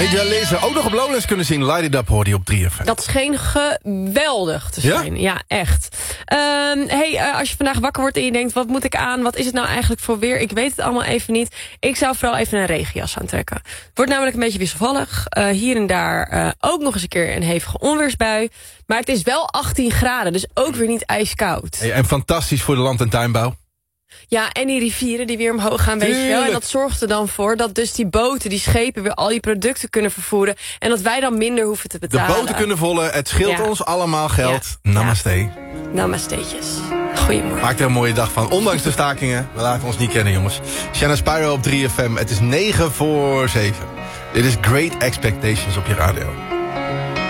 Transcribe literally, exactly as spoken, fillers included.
Major Lazer ook nog op Lowlands kunnen zien. Light It Up hoorde je op drie F M. Dat scheen geweldig te zijn. Ja, ja echt. Um, hey, uh, als je vandaag wakker wordt en je denkt, wat moet ik aan? Wat is het nou eigenlijk voor weer? Ik weet het allemaal even niet. Ik zou vooral even een regenjas aantrekken. Het wordt namelijk een beetje wisselvallig. Uh, hier en daar uh, ook nog eens een keer een hevige onweersbui. Maar het is wel achttien graden, dus ook weer niet ijskoud. Hey, en fantastisch voor de land- en tuinbouw. Ja, en die rivieren die weer omhoog gaan, weet je wel. En dat zorgt er dan voor dat dus die boten, die schepen weer al die producten kunnen vervoeren. En dat wij dan minder hoeven te betalen. De boten kunnen vollen, het scheelt ja. ons allemaal geld. Ja. Namaste. Ja. Namasteetjes. Goedemorgen. Maak er een mooie dag van. Ondanks de stakingen, we laten ons niet kennen, jongens. Shanna Spyro op drie F M. Het is negen voor zeven. Dit is Great Expectations op je radio.